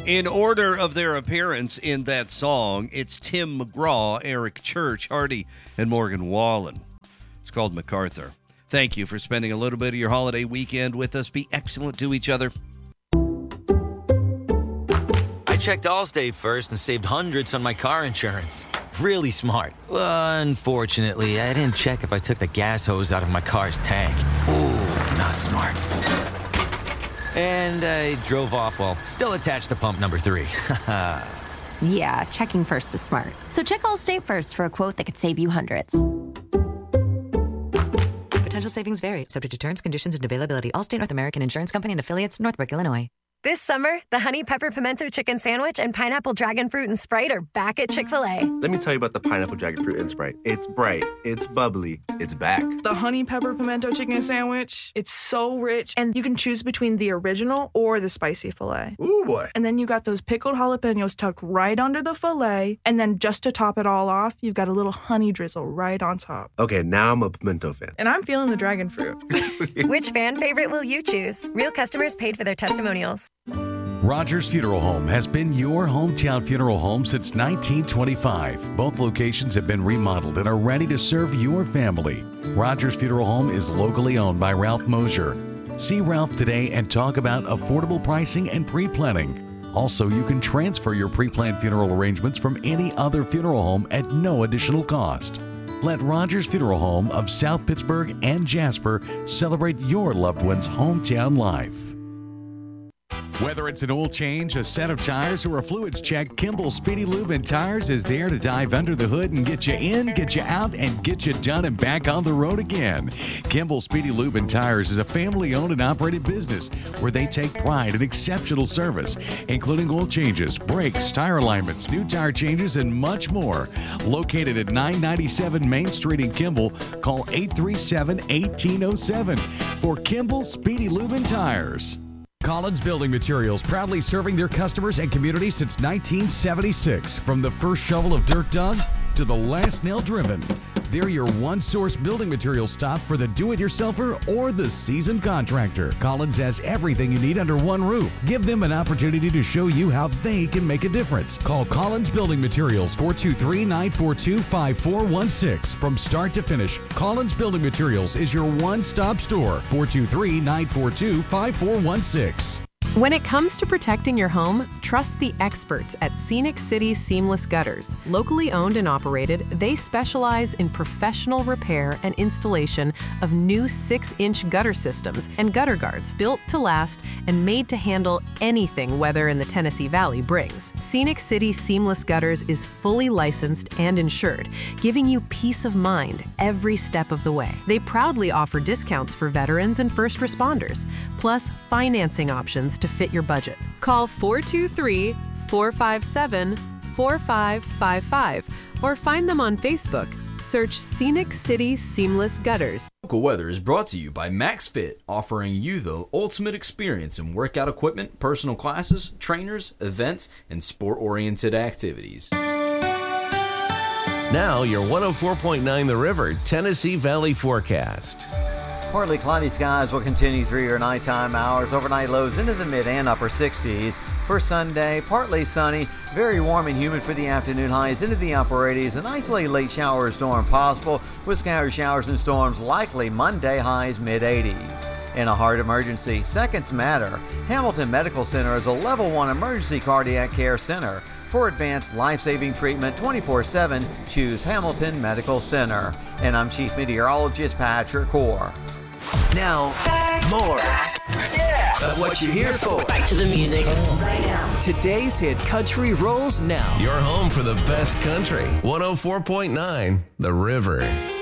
In order of their appearance in that song, it's Tim McGraw, Eric Church, Hardy, and Morgan Wallen. It's called MacArthur. Thank you for spending a little bit of your holiday weekend with us. Be excellent to each other. I checked Allstate first and saved hundreds on my car insurance. Really smart. Unfortunately, I didn't check if I took the gas hose out of my car's tank. Ooh, not smart. And I drove off while still attached to pump number 3. Yeah, checking first is smart. So check Allstate first for a quote that could save you hundreds. Potential savings vary, subject to terms, conditions, and availability. Allstate North American Insurance Company and affiliates, Northbrook, Illinois. This summer, the Honey Pepper Pimento Chicken Sandwich and Pineapple Dragon Fruit and Sprite are back at Chick-fil-A. Let me tell you about the Pineapple Dragon Fruit and Sprite. It's bright, it's bubbly, it's back. The Honey Pepper Pimento Chicken Sandwich, it's so rich, and you can choose between the original or the spicy filet. Ooh, boy. And then you got those pickled jalapenos tucked right under the filet, and then just to top it all off, you've got a little honey drizzle right on top. Okay, now I'm a pimento fan. And I'm feeling the dragon fruit. Which fan favorite will you choose? Real customers paid for their testimonials. Rogers Funeral Home has been your hometown funeral home since 1925. Both locations have been remodeled and are ready to serve your family. Rogers Funeral Home is locally owned by Ralph Mosier. See Ralph today and talk about affordable pricing and pre-planning. Also, you can transfer your pre-planned funeral arrangements from any other funeral home at no additional cost. Let Rogers Funeral Home of South Pittsburgh and Jasper celebrate your loved one's hometown life. Whether it's an oil change, a set of tires, or a fluids check, Kimball Speedy Lube and Tires is there to dive under the hood and get you in, get you out, and get you done and back on the road again. Kimball Speedy Lube and Tires is a family-owned and operated business where they take pride in exceptional service, including oil changes, brakes, tire alignments, new tire changes, and much more. Located at 997 Main Street in Kimball, call 837-1807 for Kimball Speedy Lube and Tires. Collins Building Materials, proudly serving their customers and community since 1976. From the first shovel of dirt dug to the last nail driven, they're your one-source building materials stop for the do-it-yourselfer or the seasoned contractor. Collins has everything you need under one roof. Give them an opportunity to show you how they can make a difference. Call Collins Building Materials, 423-942-5416. From start to finish, Collins Building Materials is your one-stop store, 423-942-5416. When it comes to protecting your home, trust the experts at Scenic City Seamless Gutters. Locally owned and operated, they specialize in professional repair and installation of new 6-inch gutter systems and gutter guards built to last and made to handle anything weather in the Tennessee Valley brings. Scenic City Seamless Gutters is fully licensed and insured, giving you peace of mind every step of the way. They proudly offer discounts for veterans and first responders, plus financing options to fit your budget. Call 423-457-4555 or find them on Facebook. Search Scenic City Seamless Gutters. Local weather is brought to you by MaxFit, offering you the ultimate experience in workout equipment, personal classes, trainers, events, and sport-oriented activities. Now your 104.9 The River Tennessee Valley forecast. Partly cloudy skies will continue through your nighttime hours. Overnight lows into the mid and upper 60s. For Sunday, partly sunny, very warm and humid for the afternoon highs into the upper 80s. An isolated late shower or storm possible with scattered showers and storms likely Monday, highs mid 80s. In a heart emergency, seconds matter. Hamilton Medical Center is a level 1 emergency cardiac care center. For advanced life-saving treatment 24/7, choose Hamilton Medical Center. And I'm Chief Meteorologist Patrick Core. Now, more of what you're here for. Back to the music right now. Today's hit country rolls now. Your home for the best country. 104.9 The River.